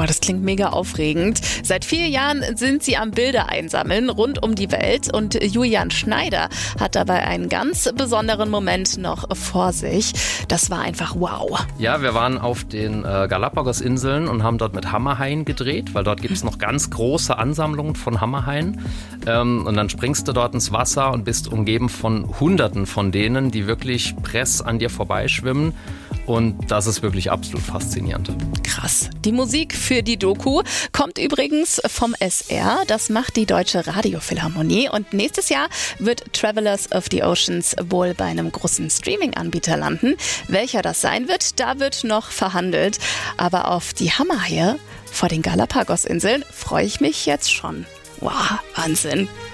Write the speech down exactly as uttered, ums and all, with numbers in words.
Boah, das klingt mega aufregend. Seit vier Jahren sind sie am Bilder einsammeln rund um die Welt und Julian Schneider hat dabei einen ganz besonderen Moment noch vor sich. Das war einfach wow. Ja, wir waren auf den äh, Galapagos-Inseln und haben dort mit Hammerhaien gedreht, weil dort gibt es noch ganz große Ansammlungen von Hammerhaien. Ähm, und dann springst du dort ins Wasser und bist umgeben von Hunderten von denen, die wirklich press an dir vorbeischwimmen. Und das ist wirklich absolut faszinierend. Krass. Die Musik für die Doku kommt übrigens vom S R. Das macht die Deutsche Radiophilharmonie. Und nächstes Jahr wird Travelers of the Oceans wohl bei einem großen Streaming-Anbieter landen. Welcher das sein wird, da wird noch verhandelt. Aber auf die Hammerhaie vor den Galapagos-Inseln freue ich mich jetzt schon. Wow, Wahnsinn.